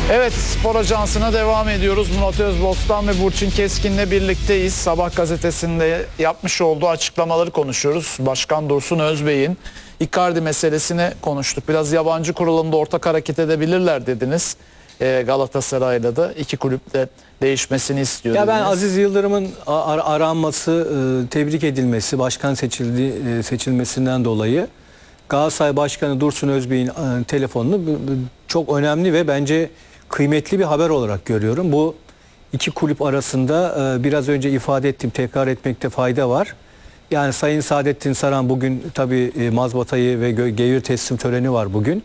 Evet, Spor Ajansı'na devam ediyoruz. Murat Özbostan ve Burçin Keskin'le birlikteyiz. Sabah gazetesinde yapmış olduğu açıklamaları konuşuyoruz. Başkan Dursun Özbey'in Icardi meselesini konuştuk. Biraz yabancı kurulunda ortak hareket edebilirler dediniz. Galatasaray'la da iki kulüple değişmesini istiyor Ya dediniz. ben Aziz Yıldırım'ın aranması, tebrik edilmesi, başkan seçilmesinden dolayı Galatasaray Başkanı Dursun Özbey'in telefonunu çok önemli ve bence kıymetli bir haber olarak görüyorum. Bu iki kulüp arasında biraz önce ifade ettim, tekrar etmekte fayda var. Yani Sayın Saadettin Saran bugün tabii mazbatayı ve gevir teslim töreni var bugün.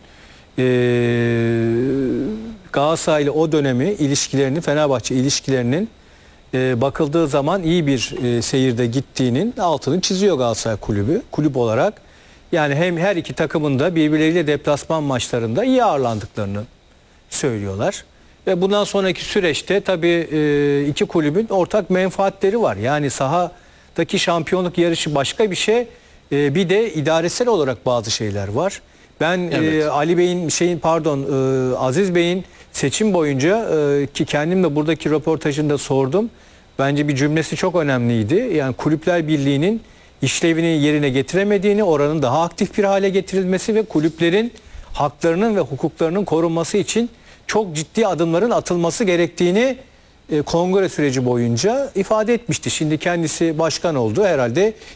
Galatasaray'la o dönemi ilişkilerini, Fenerbahçe ilişkilerinin bakıldığı zaman iyi bir seyirde gittiğinin altını çiziyor Galatasaray kulübü, kulüp olarak. Yani hem her iki takımın da birbirleriyle deplasman maçlarında iyi ağırlandıklarını söylüyorlar. Ve bundan sonraki süreçte tabii iki kulübün ortak menfaatleri var. Yani sahadaki şampiyonluk yarışı başka bir şey. Bir de idaresel olarak bazı şeyler var. Ben Evet. Ali Bey'in Aziz Bey'in seçim boyunca ki kendim de buradaki röportajında sordum. Bence bir cümlesi çok önemliydi. Yani Kulüpler Birliği'nin işlevini yerine getiremediğini, oranın daha aktif bir hale getirilmesi ve kulüplerin haklarının ve hukuklarının korunması için çok ciddi adımların atılması gerektiğini kongre süreci boyunca ifade etmişti. Şimdi kendisi başkan oldu. Herhalde